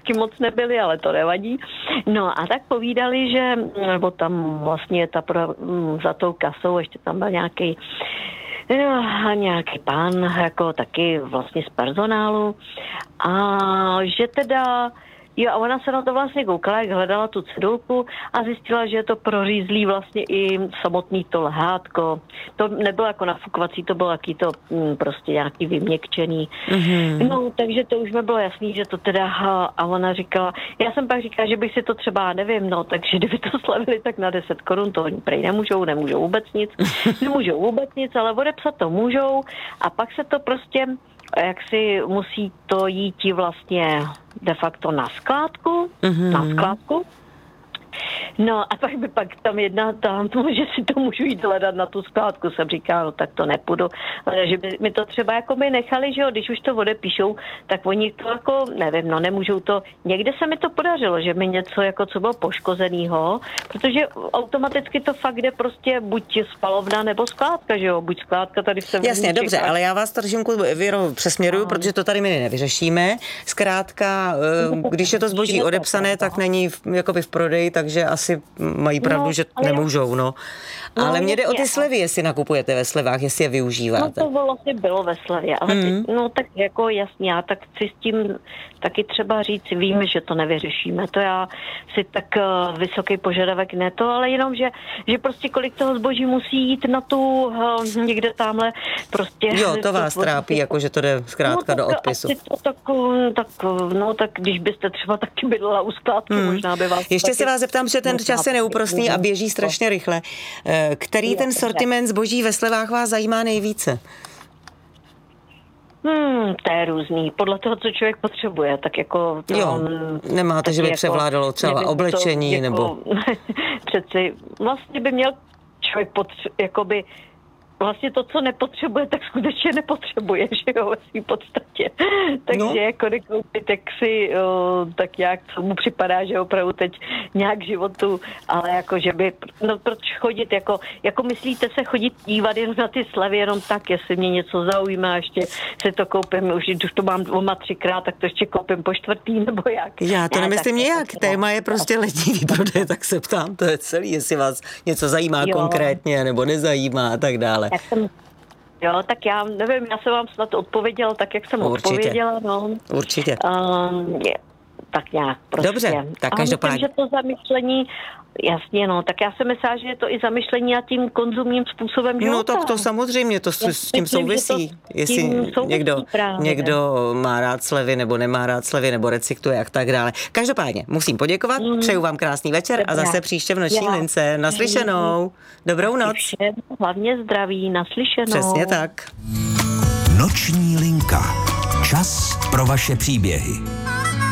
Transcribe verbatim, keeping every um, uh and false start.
vždycky moc nebyly, ale to nevadí. No a tak povídali, že, nebo tam vlastně ta pro, za tou kasou ještě tam byl nějaký no, nějaký pán, jako taky vlastně z personálu a že teda jo, a ona se na to vlastně koukala, jak hledala tu cedulku a zjistila, že je to prořízlý vlastně i samotný to lehátko. To nebylo jako nafukovací, to bylo jaký to mm, prostě nějaký vyměkčený. Mm-hmm. No, takže to už mi bylo jasný, že to teda, a ona říkala, já jsem pak říkala, že bych si to třeba, nevím, no, takže kdyby to slavili, tak na deset korun, to oni prej nemůžou, nemůžou vůbec nic, nemůžou vůbec nic, ale odepsat to můžou a pak se to prostě jak si musí to jít vlastně de facto na skládku, mm-hmm. na skládku. No a pak by pak tam jedna tam, že si to můžu jít hledat na tu skládku, jsem říkala, no tak to nepůjdu, ale že by mi to třeba jako by nechali, že jo, když už to odepíšou, tak oni to jako, nevím, no nemůžou to, někde se mi to podařilo, že mi něco jako co bylo poškozenýho, protože automaticky to fakt jde prostě buď spalovna nebo skládka, že jo, buď skládka tady se... Jasně, dobře, ale já vás trošinku přesměruju, protože to tady my nevyřešíme. Zkrátka, když je to zboží odepsané, tak není jakoby v prodeji, takže asi mají pravdu, no, že nemůžou, no. Ale no, mně jde o ty slevy, jestli nakupujete ve slevách, jestli je využíváte. No to vlastně bylo ve slevě, ale mm. ty, no tak jako jasně, já tak chci s tím taky třeba říct, víme, že to nevyřešíme, to já si tak uh, vysoký požadavek ne to, ale jenom, že, že prostě kolik toho zboží musí jít na tu uh, někde tamhle prostě. Jo, to vás to, trápí, jako že to jde zkrátka no, do odpisu. To, tak, tak, no tak když byste třeba taky bydlela u skládky, mm. možná by vás... Ještě se vás zeptám, že ten čas je neúprostný a běží strašně rychle. Který ten sortiment zboží ve slevách vás zajímá nejvíce? Hmm, to je různý. Podle toho, co člověk potřebuje, tak jako... To, jo, nemáte, že by jako, převládalo třeba nevím, oblečení, to, jako, nebo... Přeci vlastně by měl člověk potřebuje, jakoby... Vlastně to, co nepotřebuje, tak skutečně nepotřebuje, že jo, ve svý podstatě. Takže no. jako nekoupit, tak si, o, tak nějak, co mu připadá, že opravdu teď nějak životu, ale jako, že by, no proč chodit, jako, jako myslíte se chodit dívat jenom na ty slevy, jenom tak, jestli mě něco zaujímá, ještě si to koupím, už, už to mám dvoma, třikrát, tak to ještě koupím po čtvrtý, nebo jak. Já to ne, nemyslím nějak, to téma je prostě letní výprodej, tak se ptám, to je celý, jestli vás něco zajímá jo. konkrétně, nebo nezajímá a tak dále. Jak jsem, jo, tak já nevím, já jsem vám snad odpověděla tak, jak jsem Určitě. odpověděla, no. Určitě. Um, je, tak nějak prostě. Dobře, tak každopádně. Myslím, že to zamyšlení, jasně, no, tak já si myslím, že je to i zamyšlení a tím konzumním způsobem života. No tak to samozřejmě, to s, s tím souvisí. To Jestli souvisí někdo, právě. někdo má rád slevy, nebo nemá rád slevy, nebo recykluje a tak dále. Každopádně musím poděkovat, mm. přeju vám krásný večer Dobrá. a zase příště v noční já. lince. Naslyšenou. Dobrou noc. Všem, hlavně zdraví, naslyšenou. Přesně tak. Noční linka. Čas pro vaše příběhy.